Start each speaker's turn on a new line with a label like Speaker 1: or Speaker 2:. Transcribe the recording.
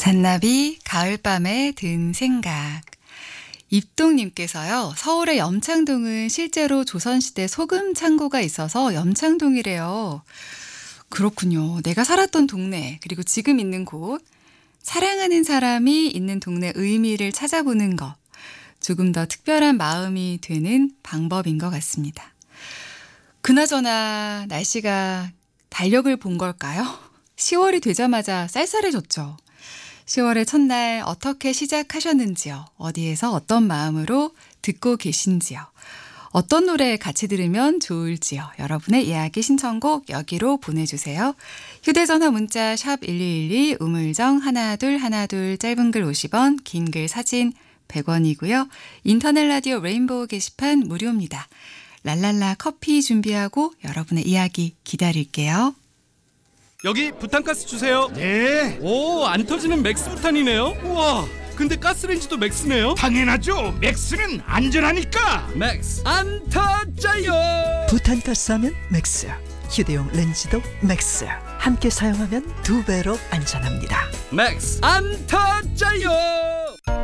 Speaker 1: 잔나비 가을밤에 든 생각. 입동님께서요. 서울의 염창동은 실제로 조선시대 소금 창고가 있어서 염창동이래요. 그렇군요. 내가 살았던 동네 그리고 지금 있는 곳, 사랑하는 사람이 있는 동네 의미를 찾아보는 것, 조금 더 특별한 마음이 되는 방법인 것 같습니다. 그나저나 날씨가 달력을 본 걸까요? 10월이 되자마자 쌀쌀해졌죠. 10월의 첫날 어떻게 시작하셨는지요? 어디에서 어떤 마음으로 듣고 계신지요? 어떤 노래 같이 들으면 좋을지요? 여러분의 이야기 신청곡 여기로 보내주세요. 휴대전화 문자 샵 1212 우물정 1212 짧은 글 50원, 긴 글 사진 100원이고요. 인터넷 라디오 레인보우 게시판 무료입니다. 랄랄라 커피 준비하고 여러분의 이야기 기다릴게요.
Speaker 2: 여기 부탄가스 주세요.
Speaker 3: 네,
Speaker 2: 오, 안 터지는 맥스 부탄이네요. 우와, 근데 가스레인지도 맥스네요.
Speaker 3: 당연하죠. 맥스는 안전하니까.
Speaker 2: 맥스 안 터져요.
Speaker 4: 부탄가스 하면 맥스, 휴대용 렌즈도 맥스. 함께 사용하면 2배로 안전합니다.
Speaker 2: 맥스 안 터져요.